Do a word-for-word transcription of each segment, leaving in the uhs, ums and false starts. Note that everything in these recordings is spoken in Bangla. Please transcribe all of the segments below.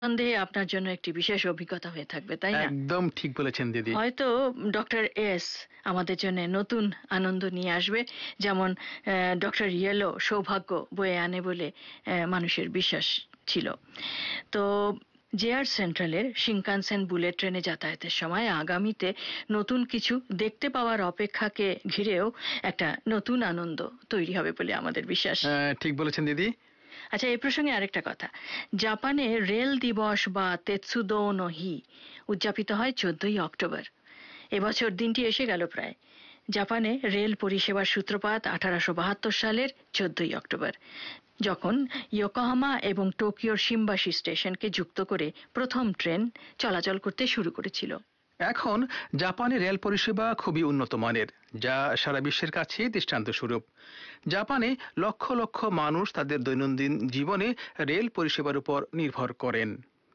সন্দেহে আপনার জন্য একটি বিশেষ অভিজ্ঞতা হয়ে থাকবে, তাই না? একদম ঠিক বলেছেন দিদি। হয়তো ডক্টর এস আমাদের জন্য নতুন আনন্দ নিয়ে আসবে, যেমন ডক্টর ইয়েলো সৌভাগ্য বয়ে আনে বলে মানুষের বিশ্বাস ছিল। তো জেআর সেন্ট্রালের শিনকানসেন বুলেট ট্রেনে যাতায়াতের সময় আগামীতে নতুন কিছু দেখতে পাওয়ার অপেক্ষাকে ঘিরেও একটা নতুন আনন্দ তৈরি হবে বলে আমাদের বিশ্বাস। ঠিক বলেছেন দিদি। আচ্ছা, এই প্রসঙ্গে আরেকটা কথা, জাপানে রেল দিবস বা তেৎসুদো নো হি উদযাপিত হয় চোদ্দই অক্টোবর। এবছর দিনটি এসে গেল প্রায়। জাপানে রেল পরিষেবার সূত্রপাত আঠারোশো বাহাত্তর সালের চোদ্দই অক্টোবর, যখন ইয়োকোহামা এবং টোকিওর শিমবাশি স্টেশনকে যুক্ত করে প্রথম ট্রেন চলাচল করতে শুরু করেছিল। এখন জাপানের রেল পরিষেবা খুবই উন্নত মানের, যা সারা বিশ্বের কাছে দৃষ্টান্ত স্বরূপ। জাপানে লক্ষ লক্ষ মানুষ তাদের দৈনন্দিন জীবনে রেল পরিষেবার উপর নির্ভর করেন।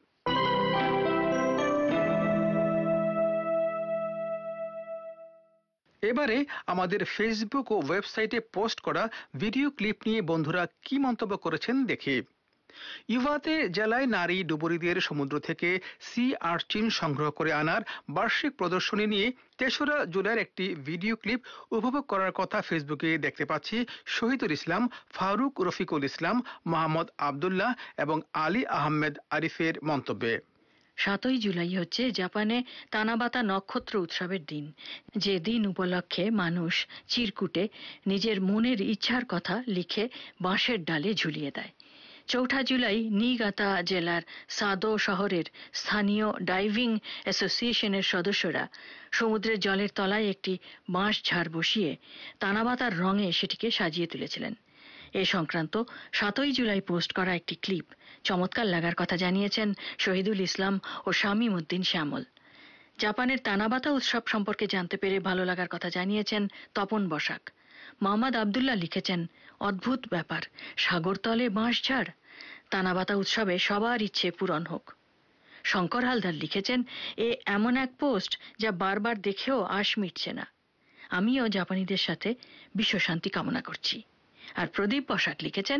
এবারে আমাদের ফেসবুক ও ওয়েবসাইটে পোস্ট করা ভিডিও ক্লিপ নিয়ে বন্ধুরা কি মন্তব্য করেছেন দেখি। ইওয়াতে জেলায় নারী ডুবুরিদের সমুদ্র থেকে সি আর্চিন সংগ্রহ করে আনার বার্ষিক প্রদর্শনী নিয়ে তেসরা জুলাইয়ের একটি ভিডিও ক্লিপ উপভোগ করার কথা ফেসবুকে দেখতে পাচ্ছি শহীদুল ইসলাম, ফারুক রফিকুল ইসলাম, মোহাম্মদ আবদুল্লাহ এবং আলী আহমেদ আরিফের মন্তব্যে। সাতই জুলাই হচ্ছে জাপানে তানাবাতা নক্ষত্র উৎসবের দিন, যে দিন উপলক্ষে মানুষ চিরকুটে নিজের মনের ইচ্ছার কথা লিখে বাঁশের ডালে ঝুলিয়ে দেয়। চৌঠা জুলাই নিগাতা জেলার সাদো শহরের স্থানীয় ডাইভিং অ্যাসোসিয়েশনের সদস্যরা সমুদ্রের জলের তলায় একটি বাঁশ ঝাড় বসিয়ে তানাবাতার রঙে সেটিকে সাজিয়ে তুলেছিলেন। এ সংক্রান্ত সাতই জুলাই পোস্ট করা একটি ক্লিপ চমৎকার লাগার কথা জানিয়েছেন শহীদুল ইসলাম ও শামীম উদ্দিন শ্যামল। জাপানের তানাবাতা উৎসব সম্পর্কে জানতে পেরে ভালো লাগার কথা জানিয়েছেন তপন বসাক। মোহাম্মদ আবদুল্লাহ লিখেছেন, অদ্ভুত ব্যাপার, সাগরতলে বাঁশঝাড়, তানাবাতা উৎসবে সবার ইচ্ছে পূরণ হোক। শঙ্কর হালদার লিখেছেন, এ এমন এক পোস্ট যা বারবার দেখেও আশ মিটছে না। আমিও জাপানিদের সাথে বিশ্ব শান্তি কামনা করছি। আর প্রদীপ বসাক লিখেছেন,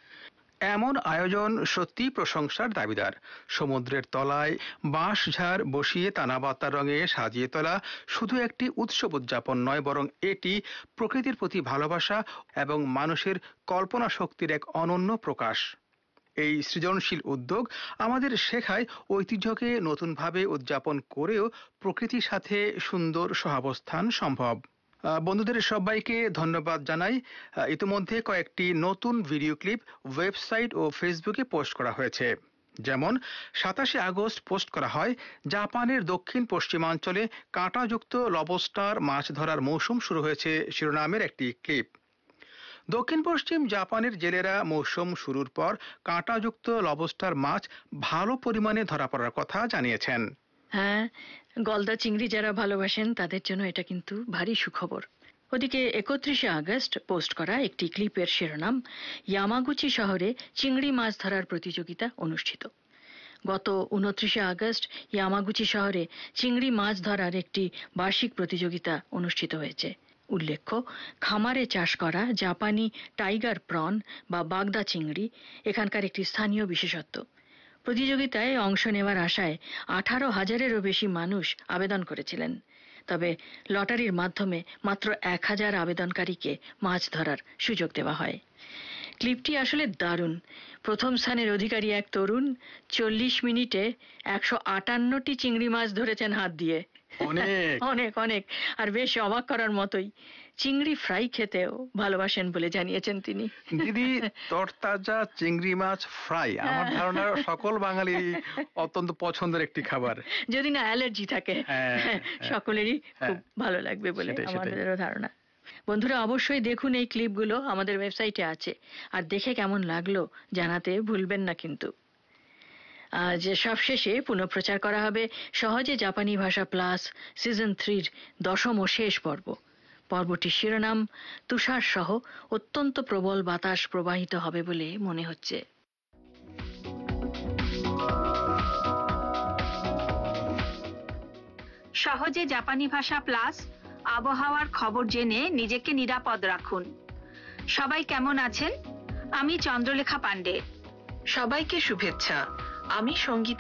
এমন আয়োজন সত্যি প্রশংসার দাবিদার। সমুদ্রের তলায় বাঁশঝাড় বসিয়ে তানাবাতার রঙে সাজিয়ে তোলা শুধু একটি উৎসব উদযাপন নয়, বরং এটি প্রকৃতির প্রতি ভালোবাসা এবং মানুষের কল্পনা শক্তির এক অনন্য প্রকাশ। এই সৃজনশীল উদ্যোগ আমাদের শেখায় ঐতিহ্যকে নতুনভাবে উদযাপন করেও প্রকৃতির সাথে সুন্দর সহাবস্থান সম্ভব। বন্ধুদের সবাইকে ধন্যবাদ জানাই। ইতিমধ্যে কয়েকটি নতুন ভিডিও ক্লিপ ওয়েবসাইট ও ফেসবুকে পোস্ট করা হয়েছে। যেমন সাতাশে আগস্ট পোস্ট করা হয় জাপানের দক্ষিণ পশ্চিমাঞ্চলে কাঁটাযুক্ত লবস্টার মাছ ধরার মৌসুম শুরু হয়েছে শিরোনামের একটি ক্লিপ। দক্ষিণ পশ্চিম জাপানের জেলেরা মৌসুম শুরুর পর কাঁটাযুক্ত লবস্টার মাছ ভালো পরিমাণে ধরা পড়ার কথা জানিয়েছেন। হ্যাঁ, গলদা চিংড়ি যারা ভালোবাসেন তাদের জন্য এটা কিন্তু ভারী সুখবর। ওদিকে একত্রিশে আগস্ট পোস্ট করা একটি ক্লিপের শিরোনাম, ইয়ামাগুচি শহরে চিংড়ি মাছ ধরার প্রতিযোগিতা অনুষ্ঠিত। গত উনত্রিশে আগস্ট ইয়ামাগুচি শহরে চিংড়ি মাছ ধরার একটি বার্ষিক প্রতিযোগিতা অনুষ্ঠিত হয়েছে। উল্লেখ্য, খামারে চাষ করা জাপানি টাইগার প্রন বা বাগদা চিংড়ি এখানকার একটি স্থানীয় বিশেষত্ব। প্রতিযোগিতায় অংশ নেওয়ার আশায় আঠারো হাজারেরও বেশি মানুষ আবেদন করেছিলেন। তবে লটারির মাধ্যমে মাত্র এক হাজার আবেদনকারীকে মাছ ধরার সুযোগ দেওয়া হয়। ক্লিপটি আসলে দারুণ। প্রথম স্থানের অধিকারী এক তরুণ চল্লিশ মিনিটে একশো আটান্নটি চিংড়ি মাছ ধরেছেন হাত দিয়ে। অনেক অনেক আর বেশ অবাক করার মতোই। চিংড়ি ফ্রাই খেতেও ভালোবাসেন বলে জানিয়েছেন তিনি। দিদি, তরতাজা চিংড়ি মাছ ফ্রাই আমার ধারণা সকল বাঙালি অত্যন্ত পছন্দের একটি খাবার, যদি না অ্যালার্জি থাকে। সকলেরই খুব ভালো লাগবে বলে আমাদেরও ধারণা। বন্ধুরা, অবশ্যই দেখুন এই ক্লিপগুলো, আমাদের ওয়েবসাইটে আছে। আর দেখে কেমন লাগলো জানাতে ভুলবেন না কিন্তু। আজ সবশেষে পুনঃপ্রচার করা হবে সহজে জাপানি ভাষা প্লাস সিজন থ্রির দশম ও শেষ পর্ব। পর্বটির শিরোনাম, তুষার সহ অত্যন্ত প্রবল বাতাস প্রবাহিত হবে বলে মনে হচ্ছে। সহজে জাপানি ভাষা প্লাস আবহাওয়ার খবর জেনে নিজেকে নিরাপদ রাখুন। সবাই কেমন আছেন? আমি চন্দ্রলেখা পান্ডে। সবাইকে শুভেচ্ছা। আমি সঙ্গীতা